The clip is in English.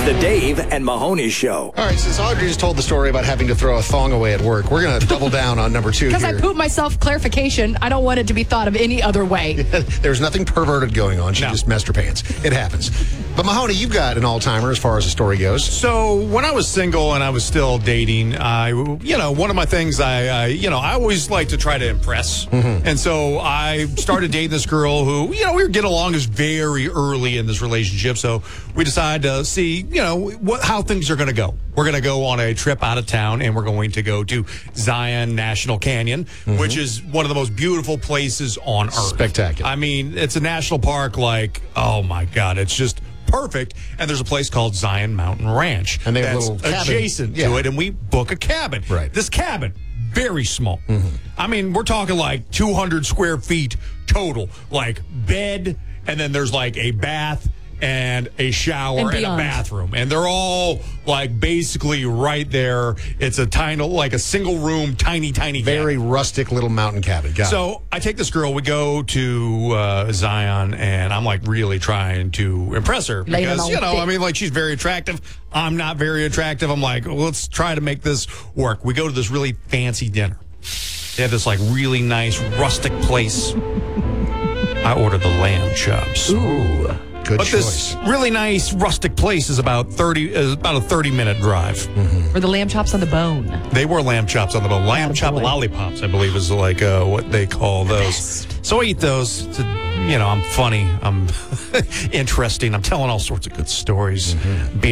The Dave and Mahoney Show. All right, since Audrey just told the story about having to throw a thong away at work, we're going to double down on number 2 Because I here. pooped myself, clarification. I don't want it to be thought of any other way. There's nothing perverted going on. She just messed her pants. It happens. But Mahoney, you've got an all-timer as far as the story goes. So when I was single and I was still dating, one of my things I always like to try to impress. Mm-hmm. And so I started dating this girl who, we were getting along as very early in this relationship. So we decided to see, how things are going to go. We're going to go on a trip out of town and we're going to go to Zion National Canyon, which is one of the most beautiful places on earth. Spectacular. I mean, it's a national park like, oh my God, it's just perfect. And there's a place called Zion Mountain Ranch. And they have a that's little cabin. adjacent to it, and we book a cabin. Right. This cabin, very small. I mean, we're talking like 200 square feet total, like bed, and then there's like a bath and a shower and a bathroom. And they're all like basically right there. It's a tiny, like a single room, tiny Very cabin. rustic little mountain cabin. Got it. So I take this girl, we go to Zion, and I'm like really trying to impress her because, she's very attractive. I'm not very attractive. I'm like, well, let's try to make this work. We go to this really fancy dinner. They have this like really nice rustic place. I ordered the lamb chops. Ooh. Good But choice. this really nice rustic place is about a 30-minute drive. Or the lamb chops on the bone. They were lamb chops on the bone. Lamb chop lollipops, I believe, is like what they call those. So I eat those. I'm funny. I'm interesting. I'm telling all sorts of good stories. Being